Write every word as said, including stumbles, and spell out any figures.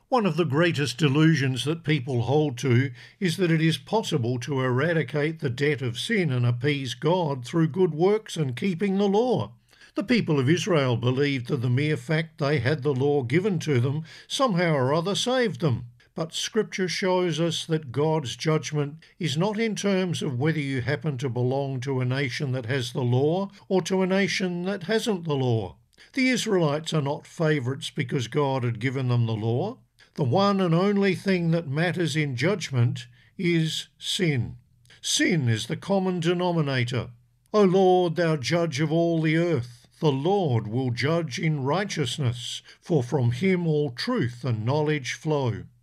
One of the greatest delusions that people hold to is that it is possible to eradicate the debt of sin and appease God through good works and keeping the law. The people of Israel believed that the mere fact they had the law given to them somehow or other saved them. But Scripture shows us that God's judgment is not in terms of whether you happen to belong to a nation that has the law or to a nation that hasn't the law. The Israelites are not favourites because God had given them the law. The one and only thing that matters in judgment is sin. Sin is the common denominator. O Lord, thou judge of all the earth, the Lord will judge in righteousness, for from him all truth and knowledge flow.